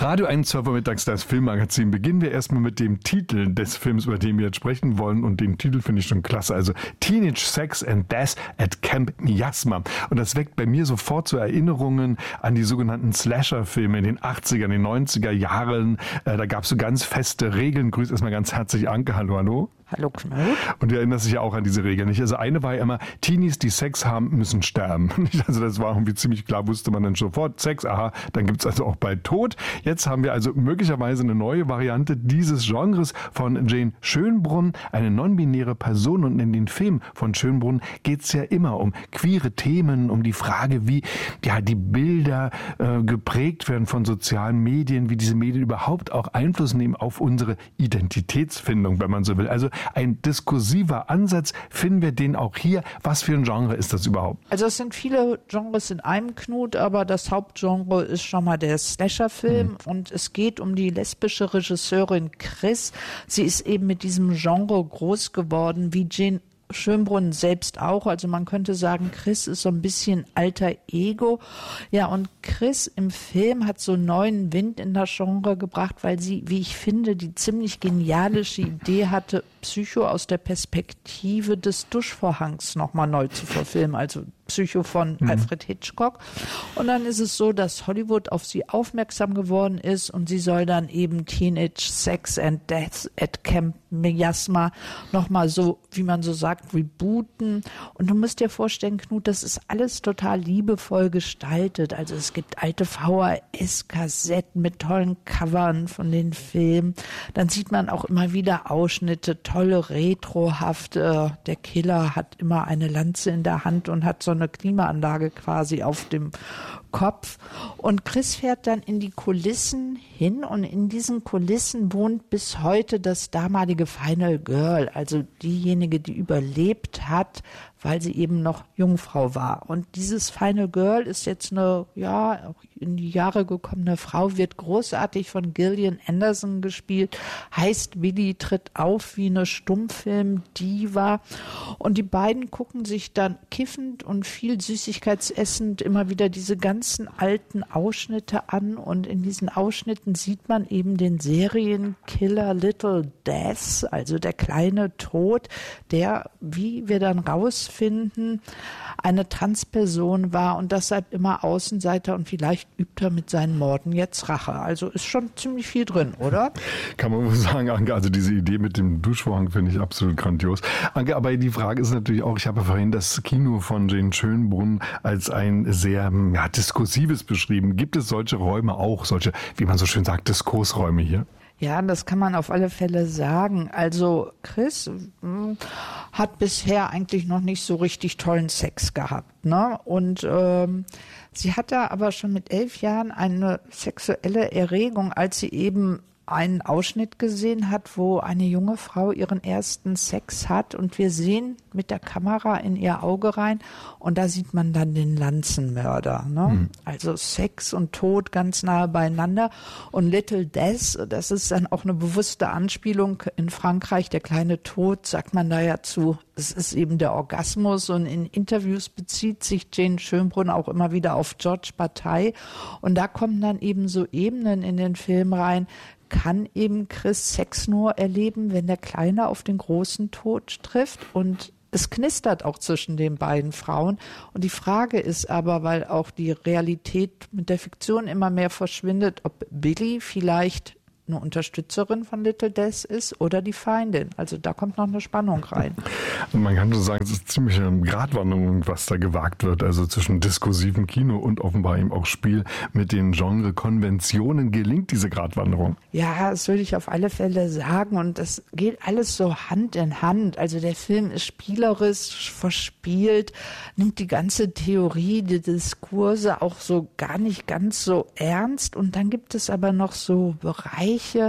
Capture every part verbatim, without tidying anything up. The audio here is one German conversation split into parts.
Radio eins, zwölf Uhr mittags, das Filmmagazin. Beginnen wir erstmal mit dem Titel des Films, über den wir jetzt sprechen wollen. Und den Titel finde ich schon klasse. Also Teenage Sex and Death at Camp Miasma. Und das weckt bei mir sofort so Erinnerungen an die sogenannten Slasher-Filme in den achtziger, den neunziger Jahren. Äh, da gab es so ganz feste Regeln. Grüß erstmal ganz herzlich Anke. Hallo, hallo. Hallo Knut. Und du erinnerst dich ja auch an diese Regeln, nicht? Also eine war ja immer, Teenies, die Sex haben, müssen sterben. Also das war irgendwie ziemlich klar, wusste man dann sofort, Sex, aha, dann gibt's also auch bald Tod. Jetzt haben wir also möglicherweise eine neue Variante dieses Genres von Jane Schönbrunn, eine non-binäre Person. Und in den Filmen von Schönbrunn geht's ja immer um queere Themen, um die Frage, wie ja die Bilder äh, geprägt werden von sozialen Medien, wie diese Medien überhaupt auch Einfluss nehmen auf unsere Identitätsfindung, wenn man so will. Also ein diskursiver Ansatz, finden wir den auch hier. Was für ein Genre ist das überhaupt? Also es sind viele Genres in einem, Knut, aber das Hauptgenre ist schon mal der Slasher-Film mhm. und es geht um die lesbische Regisseurin Chris. Sie ist eben mit diesem Genre groß geworden, wie Jane Schönbrunn selbst auch, also man könnte sagen, Chris ist so ein bisschen alter Ego. Ja, und Chris im Film hat so neuen Wind in das Genre gebracht, weil sie, wie ich finde, die ziemlich genialische Idee hatte, Psycho aus der Perspektive des Duschvorhangs nochmal neu zu verfilmen, also Psycho von mhm. Alfred Hitchcock. Und dann ist es so, dass Hollywood auf sie aufmerksam geworden ist und sie soll dann eben Teenage Sex and Death at Camp Miasma nochmal so, wie man so sagt, rebooten. Und du musst dir vorstellen, Knut, das ist alles total liebevoll gestaltet. Also es gibt alte V H S-Kassetten mit tollen Covern von den Filmen. Dann sieht man auch immer wieder Ausschnitte, tolle Retrohafte. Der Killer hat immer eine Lanze in der Hand und hat so eine Klimaanlage quasi auf dem Kopf. Und Chris fährt dann in die Kulissen hin und in diesen Kulissen wohnt bis heute das damalige Final Girl, also diejenige, die überlebt hat, weil sie eben noch Jungfrau war. Und dieses Final Girl ist jetzt eine, ja, in die Jahre gekommene Frau, wird großartig von Gillian Anderson gespielt, heißt Willi, tritt auf wie eine Stummfilm-Diva. Und die beiden gucken sich dann kiffend und viel süßigkeitsessend immer wieder diese ganzen alten Ausschnitte an. Und in diesen Ausschnitten sieht man eben den Serienkiller Little Death, also der kleine Tod, der, wie wir dann rausfinden, eine Transperson war und deshalb immer Außenseiter und vielleicht übt er mit seinen Morden jetzt Rache. Also ist schon ziemlich viel drin, oder? Kann man wohl sagen, Anke, also diese Idee mit dem Duschvorhang finde ich absolut grandios. Anke, aber die Frage ist natürlich auch, ich habe vorhin das Kino von Jane Schönbrunn als ein sehr ja, diskursives beschrieben. Gibt es solche Räume auch, solche, wie man so schön sagt, Diskursräume hier? Ja, das kann man auf alle Fälle sagen. Also Chris mh, hat bisher eigentlich noch nicht so richtig tollen Sex gehabt, ne? Und ähm, sie hatte aber schon mit elf Jahren eine sexuelle Erregung, als sie eben einen Ausschnitt gesehen hat, wo eine junge Frau ihren ersten Sex hat und wir sehen mit der Kamera in ihr Auge rein und da sieht man dann den Lanzenmörder. Ne? Mhm. Also Sex und Tod ganz nahe beieinander und Little Death, das ist dann auch eine bewusste Anspielung in Frankreich, der kleine Tod, sagt man da ja zu, es ist eben der Orgasmus und in Interviews bezieht sich Jane Schönbrunn auch immer wieder auf George Bataille und da kommen dann eben so Ebenen in den Film rein, kann eben Chris Sex nur erleben, wenn der Kleine auf den großen Tod trifft und es knistert auch zwischen den beiden Frauen. Und die Frage ist aber, weil auch die Realität mit der Fiktion immer mehr verschwindet, ob Billy vielleicht eine Unterstützerin von Little Death ist oder die Feindin. Also da kommt noch eine Spannung rein. Und man kann so sagen, es ist ziemlich eine Gratwanderung, was da gewagt wird, also zwischen diskursivem Kino und offenbar eben auch Spiel mit den Genre-Konventionen. Gelingt diese Gratwanderung? Ja, das würde ich auf alle Fälle sagen und das geht alles so Hand in Hand. Also der Film ist spielerisch verspielt, nimmt die ganze Theorie, die Diskurse auch so gar nicht ganz so ernst und dann gibt es aber noch so Bereiche,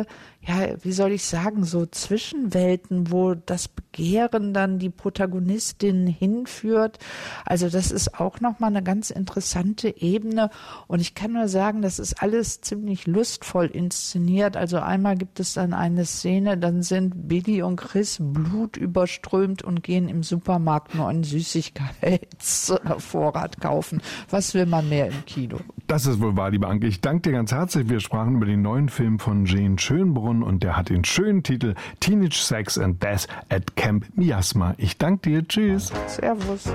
ja, wie soll ich sagen, so Zwischenwelten, wo das Begehren dann die Protagonistin hinführt. Also das ist auch nochmal eine ganz interessante Ebene. Und ich kann nur sagen, das ist alles ziemlich lustvoll inszeniert. Also einmal gibt es dann eine Szene, dann sind Billy und Chris blutüberströmt und gehen im Supermarkt nur einen Süßigkeitsvorrat kaufen. Was will man mehr im Kino? Das ist wohl wahr, liebe Anke. Ich danke dir ganz herzlich. Wir sprachen über den neuen Film von Jane Schönbrunn und der hat den schönen Titel Teenage Sex and Death at Camp Miasma. Ich danke dir. Tschüss. Servus.